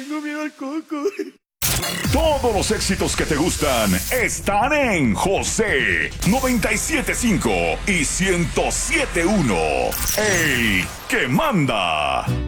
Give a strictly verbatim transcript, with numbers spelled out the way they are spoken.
tengo miedo al coco. Todos los éxitos que te gustan están en José noventa y siete punto cinco y ciento siete punto uno. El que manda.